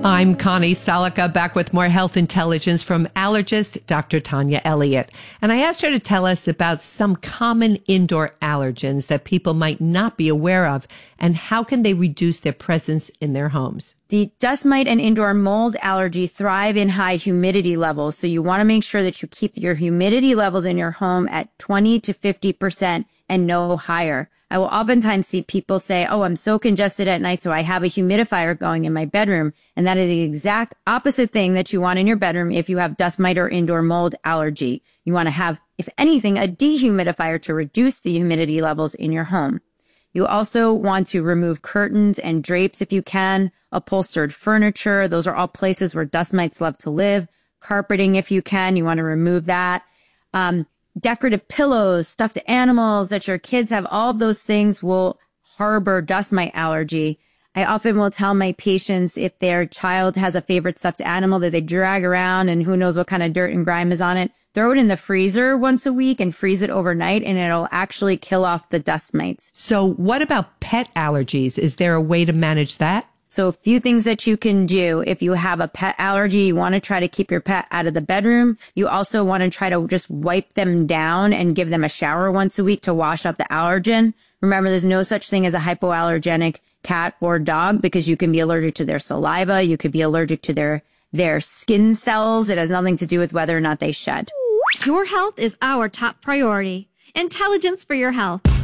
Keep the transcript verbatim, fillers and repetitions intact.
I'm Connie Salika, back with more health intelligence from allergist Doctor Tanya Elliott. And I asked her to tell us about some common indoor allergens that people might not be aware of and how can they reduce their presence in their homes. The dust mite and indoor mold allergy thrive in high humidity levels. So you want to make sure that you keep your humidity levels in your home at twenty to fifty percent and no higher. I will oftentimes see people say, oh, I'm so congested at night, so I have a humidifier going in my bedroom. And that is the exact opposite thing that you want in your bedroom if you have dust mite or indoor mold allergy. You want to have, if anything, a dehumidifier to reduce the humidity levels in your home. You also want to remove curtains and drapes if you can, upholstered furniture. Those are all places where dust mites love to live. Carpeting if you can, you want to remove that. Um, Decorative pillows, stuffed animals that your kids have, all of those things will harbor dust mite allergy. I often will tell my patients if their child has a favorite stuffed animal that they drag around and who knows what kind of dirt and grime is on it, throw it in the freezer once a week and freeze it overnight and it'll actually kill off the dust mites. So what about pet allergies? Is there a way to manage that? So a few things that you can do. If you have a pet allergy, you want to try to keep your pet out of the bedroom. You also want to try to just wipe them down and give them a shower once a week to wash up the allergen. Remember, there's no such thing as a hypoallergenic cat or dog because you can be allergic to their saliva. You could be allergic to their, their skin cells. It has nothing to do with whether or not they shed. Your health is our top priority. Intelligence for your health.